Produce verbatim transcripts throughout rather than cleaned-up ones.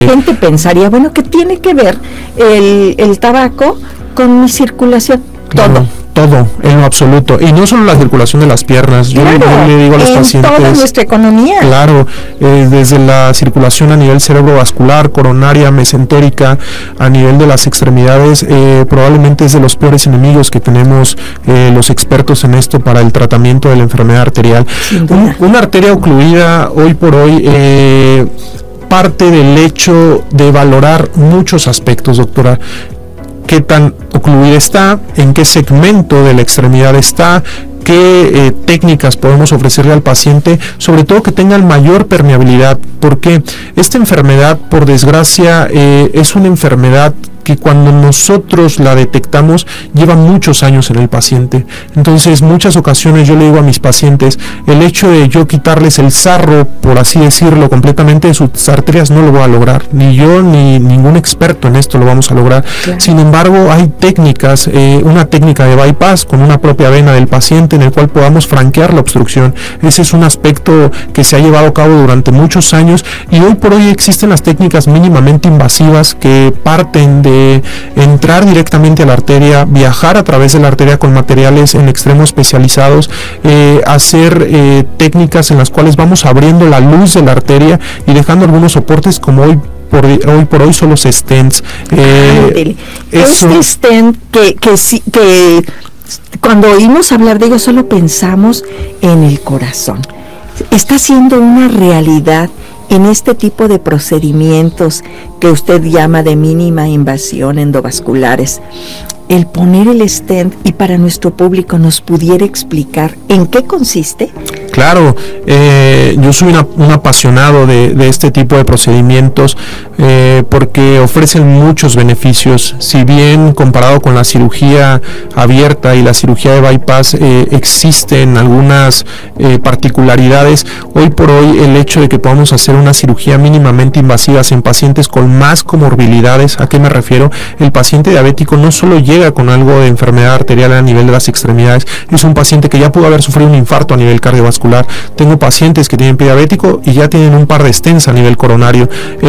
gente pensaría, bueno, ¿qué tiene que ver el, el tabaco con mi circulación? Claro. Todo. Todo, en lo absoluto. Y no solo la circulación de las piernas. Yo, claro, yo le digo a los en pacientes. Toda nuestra economía. Claro, eh, desde la circulación a nivel cerebrovascular, coronaria, mesentérica, a nivel de las extremidades, eh, probablemente es de los peores enemigos que tenemos eh, los expertos en esto para el tratamiento de la enfermedad arterial. Un, una arteria ocluida, hoy por hoy, eh, parte del hecho de valorar muchos aspectos, doctora. Qué tan ocluida está, en qué segmento de la extremidad está, qué eh, técnicas podemos ofrecerle al paciente, sobre todo que tengan mayor permeabilidad, porque esta enfermedad, por desgracia, eh, es una enfermedad que cuando nosotros la detectamos lleva muchos años en el paciente. Entonces, muchas ocasiones yo le digo a mis pacientes, el hecho de yo quitarles el sarro, por así decirlo, completamente de sus arterias, no lo voy a lograr, ni yo ni ningún experto en esto lo vamos a lograr. Claro. Sin embargo, hay técnicas, eh, una técnica de bypass con una propia vena del paciente en el cual podamos franquear la obstrucción. Ese es un aspecto que se ha llevado a cabo durante muchos años, y hoy por hoy existen las técnicas mínimamente invasivas que parten de entrar directamente a la arteria, viajar a través de la arteria con materiales en extremo especializados, eh, hacer eh, técnicas en las cuales vamos abriendo la luz de la arteria y dejando algunos soportes, como hoy por hoy por hoy son los stents. Eh, este stent que, que, sí, que cuando oímos hablar de ello solo pensamos en el corazón. Está siendo una realidad en este tipo de procedimientos que usted llama de mínima invasión endovasculares. El poner el stent, y para nuestro público nos pudiera explicar en qué consiste. Claro, eh, yo soy una, un apasionado de, de este tipo de procedimientos eh, porque ofrecen muchos beneficios. Si bien comparado con la cirugía abierta y la cirugía de bypass eh, existen algunas eh, particularidades, hoy por hoy el hecho de que podamos hacer una cirugía mínimamente invasiva en pacientes con más comorbilidades, ¿a qué me refiero? El paciente diabético no solo llega con algo de enfermedad arterial a nivel de las extremidades, es un paciente que ya pudo haber sufrido un infarto a nivel cardiovascular. Tengo pacientes que tienen pie diabético y ya tienen un par de stents a nivel coronario.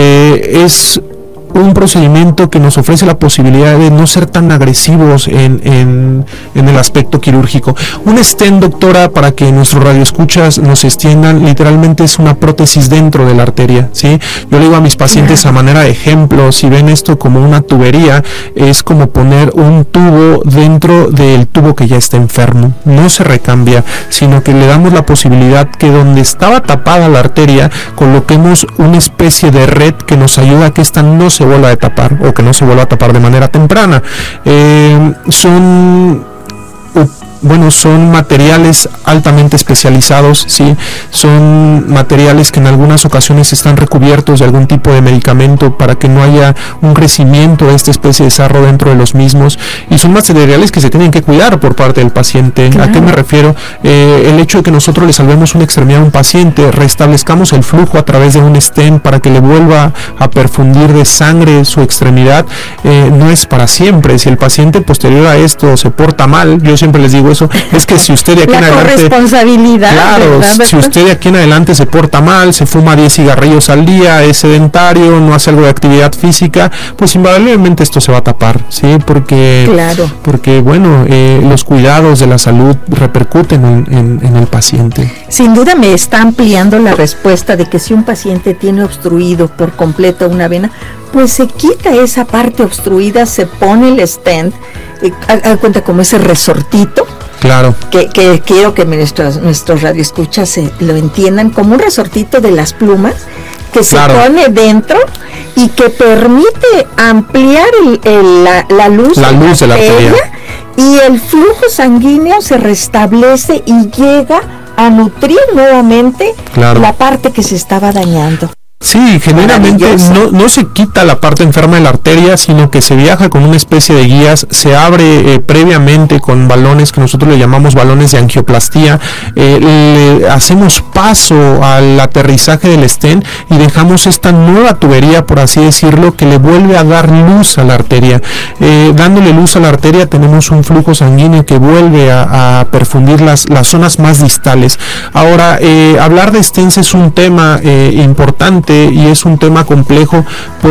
Eh, es un procedimiento que nos ofrece la posibilidad de no ser tan agresivos en, en, en el aspecto quirúrgico. Un stent, doctora, para que nuestros radioescuchas nos extiendan, literalmente es una prótesis dentro de la arteria, ¿sí? Yo le digo a mis pacientes a manera de ejemplo, si ven esto como una tubería, es como poner un tubo dentro del tubo que ya está enfermo. No se recambia, sino que le damos la posibilidad que donde estaba tapada la arteria, coloquemos una especie de red que nos ayuda a que esta no se vuelva a tapar, o que no se vuelva a tapar de manera temprana. Eh, son bueno, son materiales altamente especializados, sí, son materiales que en algunas ocasiones están recubiertos de algún tipo de medicamento para que no haya un crecimiento de esta especie de sarro dentro de los mismos, y son materiales que se tienen que cuidar por parte del paciente. Claro. ¿A qué me refiero? Eh, el hecho de que nosotros le salvemos una extremidad a un paciente, restablezcamos el flujo a través de un stent para que le vuelva a perfundir de sangre su extremidad, eh, no es para siempre. Si el paciente posterior a esto se porta mal, yo siempre les digo eso, es que si usted de aquí la en adelante, corresponsabilidad, claro, ¿verdad? Si usted de aquí en adelante se porta mal, se fuma diez cigarrillos al día, es sedentario, no hace algo de actividad física, pues invariablemente esto se va a tapar, ¿sí? Porque, claro. porque bueno, eh, los cuidados de la salud repercuten en, en, en el paciente. Sin duda me está ampliando la respuesta de que si un paciente tiene obstruido por completo una vena, pues se quita esa parte obstruida, se pone el stent, eh, haga cuenta como ese resortito. Claro. Que, que quiero que nuestros, nuestros radioescuchas se lo entiendan como un resortito de las plumas que se claro. pone dentro y que permite ampliar el, el, la, la luz, la luz de la arteria, y el flujo sanguíneo se restablece y llega a nutrir nuevamente claro. la parte que se estaba dañando. Sí, generalmente no, no se quita la parte enferma de la arteria, sino que se viaja con una especie de guías, se abre eh, previamente con balones que nosotros le llamamos balones de angioplastía, eh, le hacemos paso al aterrizaje del stent y dejamos esta nueva tubería, por así decirlo, que le vuelve a dar luz a la arteria. Eh, dándole luz a la arteria tenemos un flujo sanguíneo que vuelve a, a perfundir las, las zonas más distales. Ahora, eh, hablar de stents es un tema eh, importante, fuerte y es un tema complejo